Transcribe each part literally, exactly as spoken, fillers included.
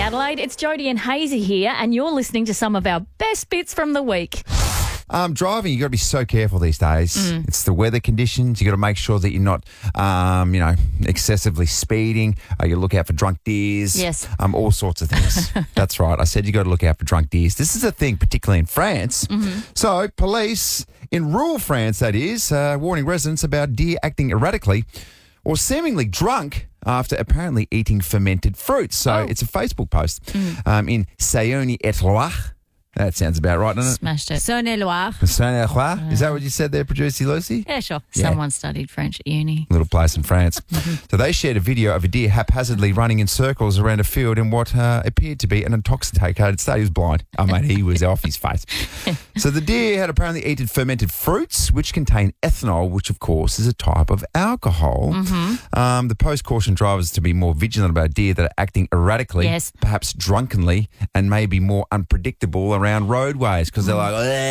Adelaide. It's Jodie and Hazy here, and you're listening to some of our best bits from the week. Um, driving, you got to be so careful these days. Mm. It's the weather conditions. You got to make sure that you're not, um, you know, excessively speeding. Uh, you look out for drunk deers. Yes. Um, all sorts of things. That's right. I said you got to look out for drunk deers. This is a thing, particularly in France. Mm-hmm. So, police in rural France, that is, uh, warning residents about deer acting erratically or seemingly drunk after apparently eating fermented fruits. So, Oh. it's a Facebook post Mm. um, in Saône-et-Loire. That sounds about right, doesn't it? Smashed it. Saône-et-Loire. Saône-et-Loire? Is that what you said there, producer Lucy? Yeah, sure. Yeah. Someone studied French at uni. Little place in France. So they shared a video of a deer haphazardly running in circles around a field in what uh, appeared to be an intoxicated state. He was blind. Oh, mate, he was off his face. So the deer had apparently eaten fermented fruits, which contain ethanol, which, of course, is a type of alcohol. Mm-hmm. Um, the post cautioned drivers to be more vigilant about deer that are acting erratically, Yes. perhaps drunkenly, and maybe more unpredictable around roadways because they're like,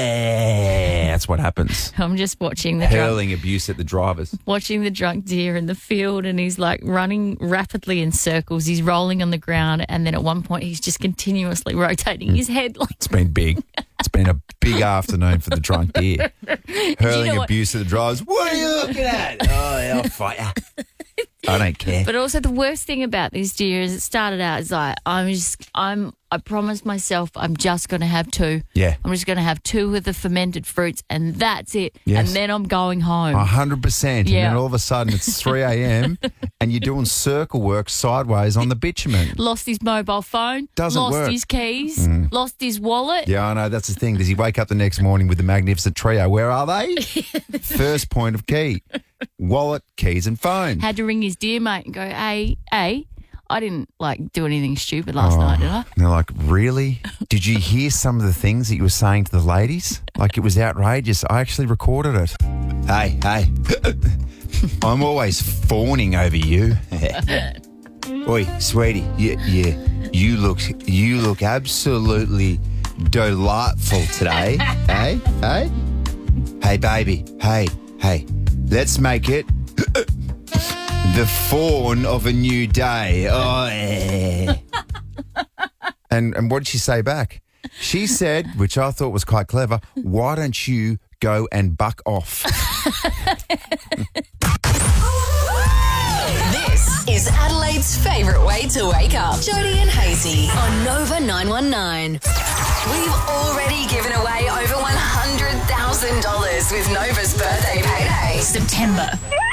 "Eh," that's what happens. I'm just watching the drunk, Hurling abuse at the drivers. watching the drunk deer in the field, and he's like running rapidly in circles. He's rolling on the ground, and then at one point he's just continuously rotating his head like. It's been big. It's been a big afternoon for the drunk deer. Hurling what? abuse at the drivers. What are you looking at? Oh, I'll fight you. I don't care. But also the worst thing about this deer is it started out as like, I'm just, I'm, I promised myself I'm just going to have two. Yeah. I'm just going to have two of the fermented fruits and that's it. Yes. And then I'm going home. A hundred percent. Yeah. And then all of a sudden it's three a.m. and you're doing circle work sideways on the bitumen. Lost his mobile phone. Doesn't lost work. his keys. Lost his wallet. Yeah, I know. That's the thing. Does he wake up the next morning with the magnificent trio? Where are they? First point of key. Wallet, keys and phone. Had to ring his dear mate and go, hey, hey, I didn't like do anything stupid last Oh. night, did I? And they're like, really? Did you hear some of the things that you were saying to the ladies? Like, it was outrageous. I actually recorded it. Hey, hey. I'm always fawning over you. Oi, sweetie, yeah, yeah. You look, you look absolutely delightful today. Hey, hey? Hey, baby. Hey, hey. Let's make it the fawn of a new day. Oh, yeah. and and what did she say back? She said, which I thought was quite clever, why don't you go and buck off? This is Adelaide's favourite way to wake up. Jodie and Hazy on Nova nine one nine. We've already given away over one hundred thousand dollars with Nova's birthday payday. September.